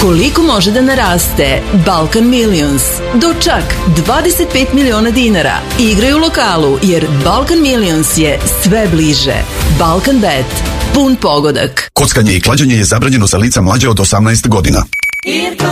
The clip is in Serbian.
Koliko može da naraste Balkan Millions? Do čak 25 miliona dinara. Igraj u lokalu jer Balkan Millions je sve bliže. Balkan Bet. Pun pogodak. Kockanje i klađenje je zabranjeno za lica mlađe od 18 godina. Here comes